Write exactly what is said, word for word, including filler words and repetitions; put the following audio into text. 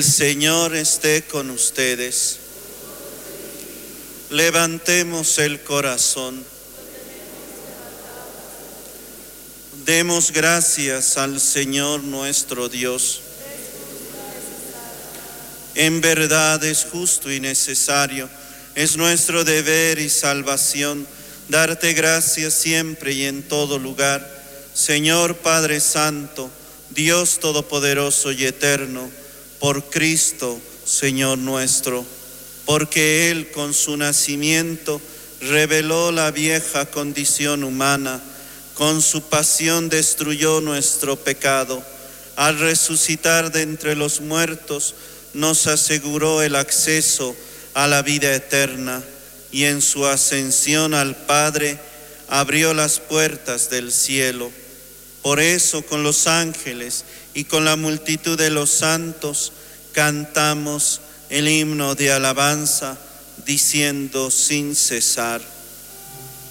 El Señor esté con ustedes. Levantemos el corazón. Demos gracias al Señor nuestro Dios. En verdad es justo y necesario, es nuestro deber y salvación, darte gracias siempre y en todo lugar, Señor Padre Santo, Dios Todopoderoso y Eterno, por Cristo, Señor nuestro, porque Él con su nacimiento reveló la vieja condición humana, con su pasión destruyó nuestro pecado, al resucitar de entre los muertos, nos aseguró el acceso a la vida eterna y en su ascensión al Padre abrió las puertas del cielo. Por eso con los ángeles y con la multitud de los santos cantamos el himno de alabanza diciendo sin cesar: